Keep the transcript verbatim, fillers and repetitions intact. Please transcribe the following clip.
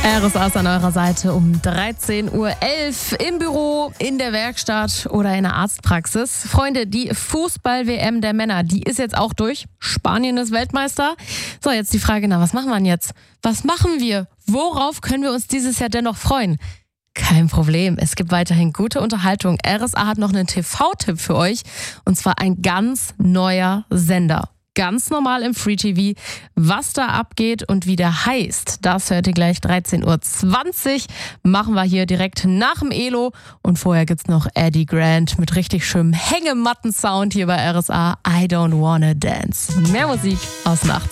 R S A ist an eurer Seite um dreizehn Uhr elf im Büro, in der Werkstatt oder in der Arztpraxis. Freunde, die Fußball-W M der Männer, die ist jetzt auch durch. Spanien ist Weltmeister. So, jetzt die Frage, na, was machen wir denn jetzt? Was machen wir? Worauf können wir uns dieses Jahr dennoch freuen? Kein Problem, es gibt weiterhin gute Unterhaltung. R S A hat noch einen T V-Tipp für euch, und zwar ein ganz neuer Sender. Ganz normal im Free T V. Was da abgeht und wie der heißt, das hört ihr gleich dreizehn Uhr zwanzig. Machen wir hier direkt nach dem Elo. Und vorher gibt's noch Eddie Grant mit richtig schönem Hängematten-Sound hier bei R S A. I don't wanna dance. Mehr Musik aus nachts.